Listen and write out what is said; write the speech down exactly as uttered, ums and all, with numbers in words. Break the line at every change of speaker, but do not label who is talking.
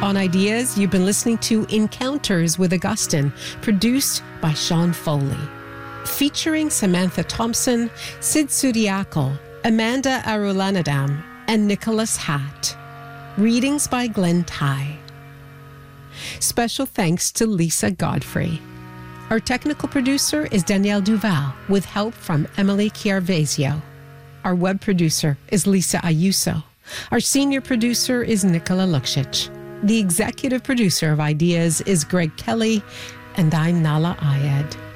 on Ideas. You've been listening to Encounters with Augustine, produced by Sean Foley. Featuring Samantha Thompson, Sid Sudiakal, Amanda Arulanadam, and Nicholas Hatt. Readings by Glenn Ty. Special thanks to Lisa Godfrey. Our technical producer is Danielle Duval, with help from Emily Chiarvesio. Our web producer is Lisa Ayuso. Our senior producer is Nicola Luksic. The executive producer of Ideas is Greg Kelly, and I'm Nala Ayed.